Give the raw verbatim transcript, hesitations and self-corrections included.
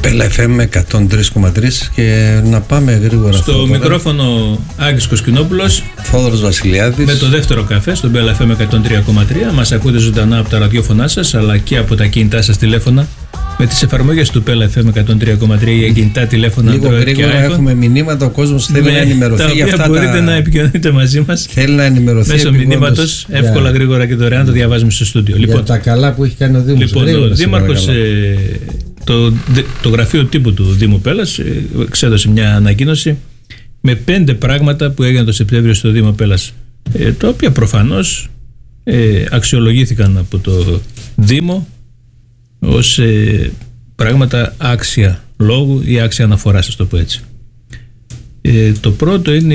Πέλα εφ εμ εκατόν τρία κόμμα τρία και να πάμε γρήγορα. Στο μικρόφωνο Άκης Κοσκινόπουλος, Θόδωρος Βασιλιάδης. Με το δεύτερο καφέ στον Πέλα εφ εμ εκατόν τρία κόμμα τρία. Μας ακούτε ζωντανά από τα ραδιόφωνά σας αλλά και από τα κινητά σας τηλέφωνα. Με τις εφαρμογές του Πέλα εφ εμ εκατόν τρία κόμμα τρία για κινητά τηλέφωνα. Λίγο γρήγορα έχουμε μηνύματα. Ο κόσμος θέλει να ενημερωθεί. Τα οποία για αυτά μπορείτε τα... να επικοινωνείτε μαζί μας. Θέλει να ενημερωθεί μέσω μηνύματος, εύκολα, για... γρήγορα και δωρεάν. Το διαβάζουμε στο στούντιο. Για Λοιπόν, τα καλά που έχει κάνει ο Δήμος. Λοιπόν, γρήγορα, ο Δήμαρχος, ε, το, το γραφείο τύπου του Δήμου Πέλας ε, εξέδωσε μια ανακοίνωση με πέντε πράγματα που έγιναν το Σεπτέμβριο στο Δήμο Πέλας. Ε, τα οποία προφανώς ε, αξιολογήθηκαν από το Δήμο ως ε, πράγματα άξια λόγου ή άξια αναφοράς, ας το πω έτσι. Ε, το πρώτο είναι